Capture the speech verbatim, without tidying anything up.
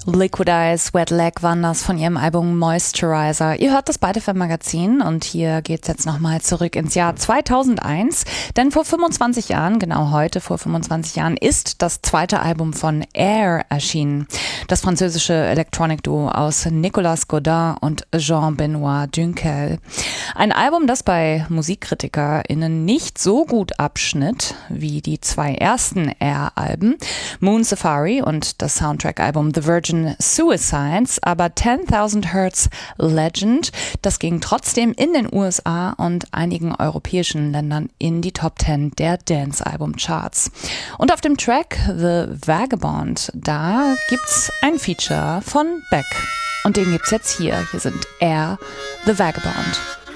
Liquid Eyes, Wet Leg waren das von ihrem Album Moisturizer. Ihr hört das bei F M Magazin und hier geht's jetzt nochmal zurück ins Jahr zweitausendeins, denn vor fünfundzwanzig Jahren, genau heute vor fünfundzwanzig Jahren, ist das zweite Album von Air erschienen. Das französische Electronic-Duo aus Nicolas Godin und Jean-Benoît Dunkel. Ein Album, das bei MusikkritikerInnen nicht so gut abschnitt wie die zwei ersten Air-Alben, Moon Safari und das Soundtrack-Album The Virgin Suicides, aber ten-thousand Hertz Legend, das ging trotzdem in den U S A und einigen europäischen Ländern in die Top Ten der Dance-Album-Charts. Und auf dem Track The Vagabond, da gibt's ein Feature von Beck. Und den gibt's jetzt hier. Hier sind Air, The Vagabond.